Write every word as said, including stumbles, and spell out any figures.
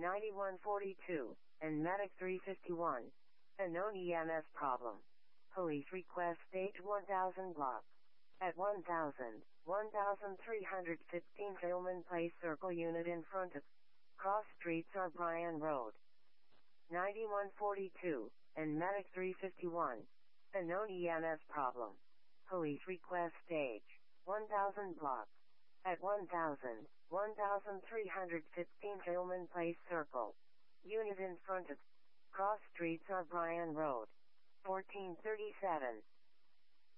ninety-one forty-two, and Medic three fifty-one. A known E M S problem. Police request stage one thousand block. At one thousand, thirteen fifteen Hillman Place Circle unit in front of Cross Streets or Bryan Road. ninety-one forty-two, and Medic three fifty-one. A known E M S problem. Police request stage one thousand block. At one thousand, thirteen fifteen Hillman Place Circle. Unit in front of Cross Streets or Bryan Road. fourteen thirty-seven.